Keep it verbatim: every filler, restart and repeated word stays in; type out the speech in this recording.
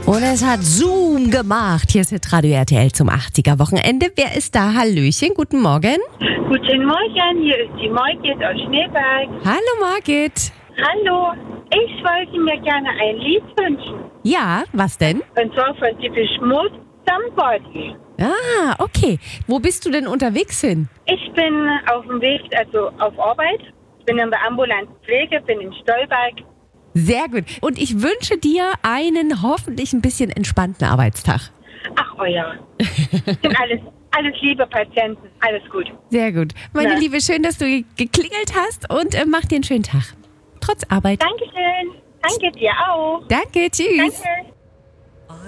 Und es hat Zoom gemacht. Hier ist Radio R T L zum achtziger-Wochenende. Wer ist da? Hallöchen, guten Morgen. Guten Morgen, hier ist die Margit aus Schneeberg. Hallo Margit. Hallo, ich wollte mir gerne ein Lied wünschen. Ja, was denn? Und zwar von Depeche Mode, Somebody. Ah, okay. Wo bist du denn unterwegs hin? Ich bin auf dem Weg, also auf Arbeit. Ich bin in der ambulanten Pflege, bin in Stolberg. Sehr gut. Und ich wünsche dir einen hoffentlich ein bisschen entspannten Arbeitstag. Ach, oh ja. Sind alles, alles liebe Patienten, alles gut. Sehr gut. Meine Ja. Liebe, schön, dass du ge- geklingelt hast und äh, mach dir einen schönen Tag. Trotz Arbeit. Dankeschön. Danke dir auch. Danke, tschüss. Danke.